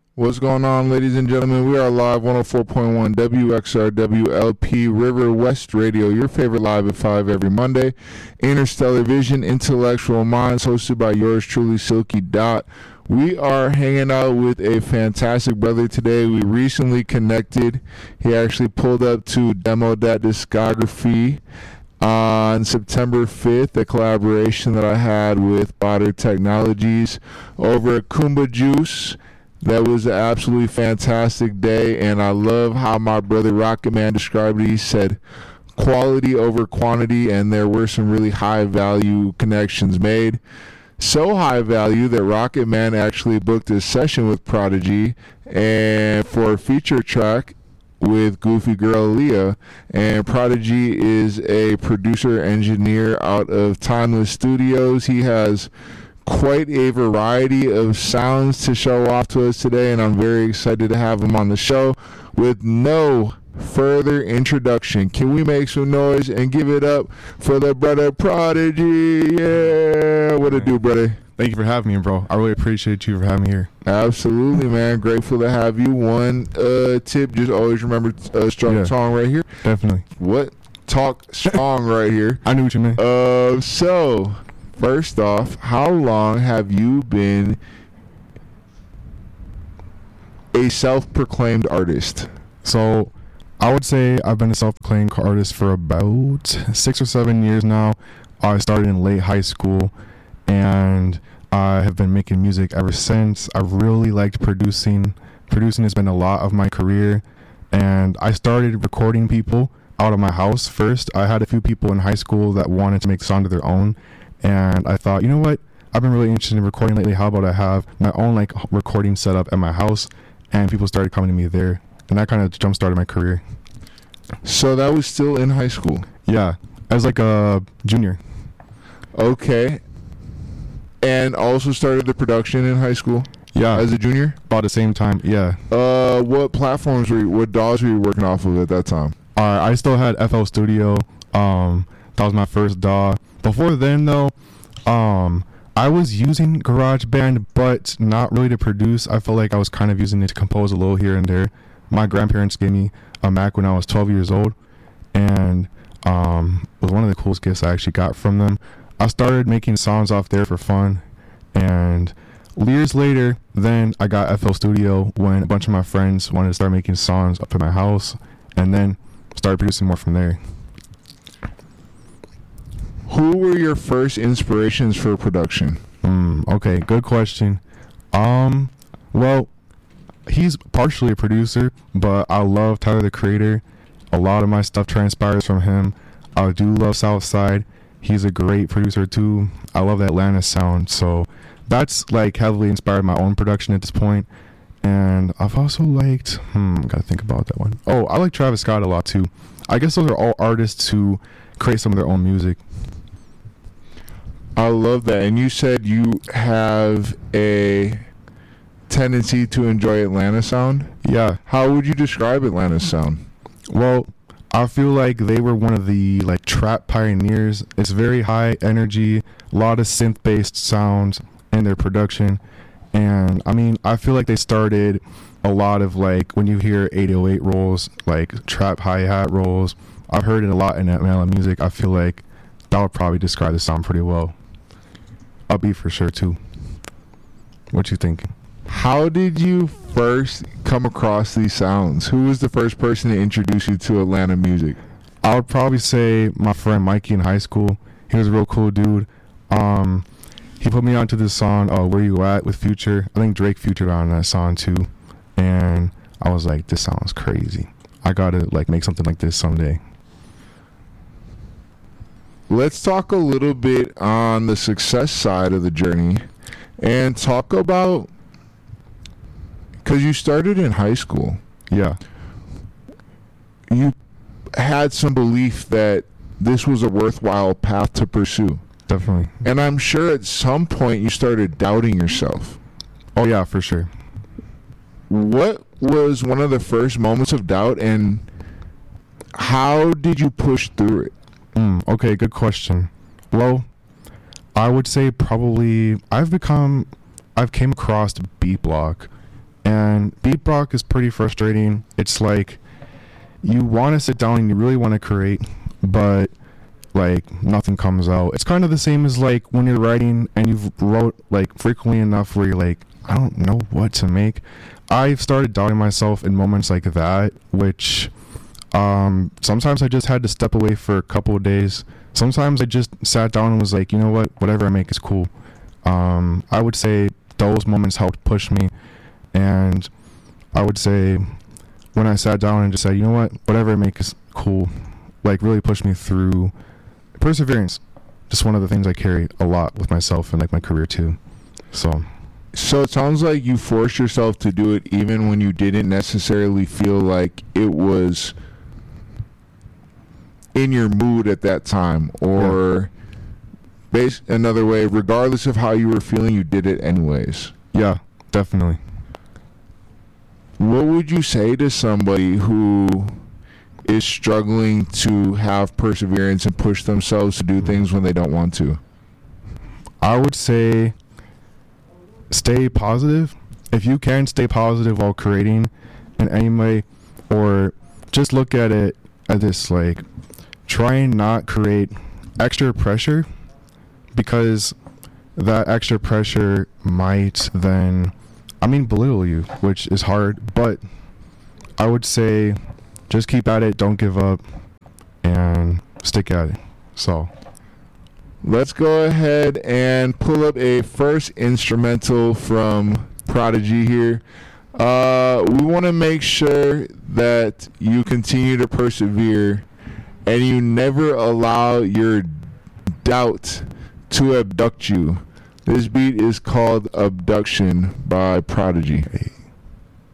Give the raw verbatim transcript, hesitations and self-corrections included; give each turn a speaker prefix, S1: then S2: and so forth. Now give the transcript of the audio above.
S1: What's going on, ladies and gentlemen? We are live one oh four point one W X R W L P River West Radio, your favorite live at five every Monday. Interstellar Vision, Intellectual Minds, hosted by yours truly, Silky Dot. We are hanging out with a fantastic brother today. We recently connected. He actually pulled up to Demo Dat Discography on September fifth, a collaboration that I had with Botter Technologies over at Kumba Juice. That was an absolutely fantastic day, and I love how my brother Rocket Man described it. He said quality over quantity, and there were some really high value connections made. So high value that Rocket Man actually booked a session with Prodigy and for a feature track with Goofy Girl Leah. And Prodigy is a producer engineer out of Timeless Studios. He has quite a variety of sounds to show off to us today, and I'm very excited to have him on the show. With no further introduction, can we make some noise and give it up for the brother Prodigy? Yeah, what it do, brother?
S2: Thank you for having me, bro. I really appreciate you for having me here.
S1: Absolutely, man. Grateful to have you. One uh, tip, just always remember uh, strong
S2: Yeah.
S1: song right here.
S2: Definitely.
S1: What? Talk strong right here.
S2: I knew what you meant.
S1: Uh, so, first off, how long have you been a self-proclaimed artist?
S2: So, I would say I've been a self-proclaimed artist for about six or seven years now. I started in late high school, and I have been making music ever since. I've really liked producing. Producing has been a lot of my career, and I started recording people out of my house first. I had a few people in high school that wanted to make sound of their own, and I thought, you know what? I've been really interested in recording lately. How about I have my own like recording setup at my house? And people started coming to me there, and that kind of jump started my career.
S1: So that was still in high school?
S2: Yeah, I was like a junior.
S1: Okay. And also started the production in high school?
S2: Yeah,
S1: As a junior?
S2: about the same time. Yeah.
S1: Uh, what platforms were you, what D A Ws were you working off of at that time?
S2: Uh, I still had F L Studio. Um, that was my first D A W. Before then, though, um, I was using GarageBand, but not really to produce. I felt like I was kind of using it to compose a little here and there. My grandparents gave me a Mac when I was twelve years old, and um, it was one of the coolest gifts I actually got from them. I started making songs off there for fun, and years later, then I got F L Studio when a bunch of my friends wanted to start making songs up at my house, and then started producing more from there.
S1: Who were your first inspirations for production?
S2: Mm, okay, good question. Um, well, he's partially a producer, but I love Tyler the Creator. A lot of my stuff transpires from him. I do love Southside. He's a great producer too. I love the Atlanta sound, so that's like heavily inspired my own production at this point. And I've also liked, hmm, gotta think about that one. Oh, I like Travis Scott a lot too. I guess those are all artists who create some of their own music.
S1: I love that. And you said you have a tendency to enjoy Atlanta sound?
S2: Yeah.
S1: How would you describe Atlanta sound?
S2: Well, I feel like they were one of the like trap pioneers. It's very high energy, a lot of synth-based sounds in their production. And I mean, I feel like they started a lot of like when you hear eight oh eight rolls, like trap hi-hat rolls. I've heard it a lot in Atlanta music. I feel like that would probably describe the sound pretty well. Upbeat for sure too. What you think?
S1: How did you first come across these sounds? Who was the first person to introduce you to Atlanta music?
S2: I would probably say my friend Mikey in high school. He was a real cool dude. Um, he put me onto this song, uh, Where You At with Future. I think Drake featured on that song too. And I was like, this sounds crazy. I gotta like make something like this someday.
S1: Let's talk a little bit on the success side of the journey and talk about, because you started in high school.
S2: Yeah.
S1: You had some belief that this was a worthwhile path to pursue.
S2: Definitely.
S1: And I'm sure at some point you started doubting yourself.
S2: Oh yeah, for sure.
S1: What was one of the first moments of doubt, and how did you push through it?
S2: Mm, okay, good question. Well, I would say probably I've become, I've came across Beat Block, And beat rock is pretty frustrating. It's like you want to sit down and you really want to create, but like nothing comes out. It's kind of the same as like when you're writing and you've wrote like frequently enough where you're like, I don't know what to make. I've started doubting myself in moments like that, which um, sometimes I just had to step away for a couple of days. Sometimes I just sat down and was like, you know what, whatever I make is cool. Um, I would say those moments helped push me. And I would say when I sat down and just said, you know what, whatever I make is cool, like really pushed me through perseverance. Just one of the things I carry a lot with myself and like my career too. So
S1: So it sounds like you forced yourself to do it even when you didn't necessarily feel like it was in your mood at that time, or yeah. base another way, regardless of how you were feeling, you did it anyways.
S2: Yeah, definitely.
S1: What would you say to somebody who is struggling to have perseverance and push themselves to do things when they don't want to?
S2: I would say stay positive. If you can stay positive while creating in any way, or just look at it at this, like, try and not create extra pressure, because that extra pressure might then, I mean, belittle you, which is hard, but I would say just keep at it, don't give up, and stick at it. So
S1: let's go ahead and pull up a first instrumental from Prodigy here. Uh, we want to make sure that you continue to persevere and you never allow your doubt to abduct you. This beat is called Abduction by Prodigy.